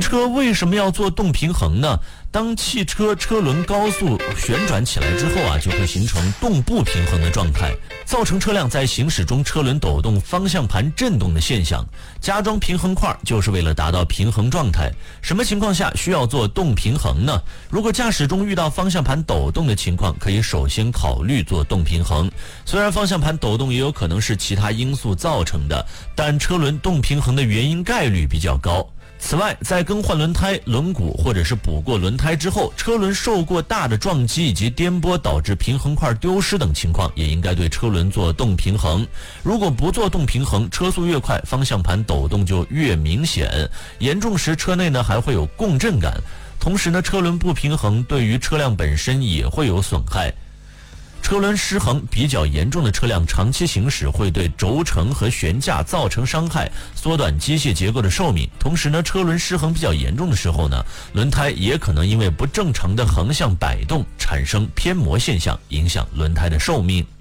车为什么要做动平衡呢？当汽车车轮高速旋转起来之后啊，就会形成动不平衡的状态，造成车辆在行驶中车轮抖动、方向盘震动的现象。加装平衡块就是为了达到平衡状态。什么情况下需要做动平衡呢？如果驾驶中遇到方向盘抖动的情况，可以首先考虑做动平衡。虽然方向盘抖动也有可能是其他因素造成的，但车轮动平衡的原因概率比较高。此外，在更换轮胎、轮毂或者是补过轮胎之后，车轮受过大的撞击以及颠簸导致平衡块丢失等情况，也应该对车轮做动平衡。如果不做动平衡，车速越快，方向盘抖动就越明显，严重时车内呢还会有共振感。同时呢，车轮不平衡对于车辆本身也会有损害。车轮失衡比较严重的车辆长期行驶会对轴承和悬架造成伤害，缩短机械结构的寿命。同时呢，车轮失衡比较严重的时候呢，轮胎也可能因为不正常的横向摆动产生偏磨现象，影响轮胎的寿命。